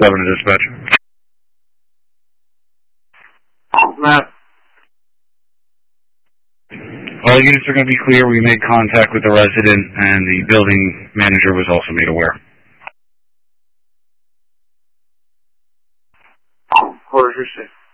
7 to dispatch. Matt. All units are going to be clear. We made contact with the resident, and the building manager was also made aware. Quarters received.